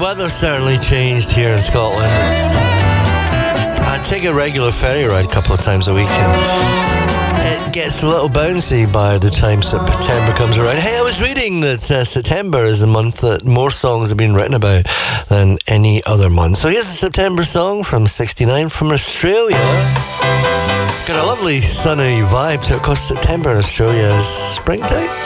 weather's certainly changed here in Scotland. I take a regular ferry ride a couple of times a week, and it gets a little bouncy by the time September comes around. Hey, I was reading that September is the month that more songs have been written about than any other month. So here's a September song from '69 from Australia. Got a lovely sunny vibe to it, because September in Australia is springtime.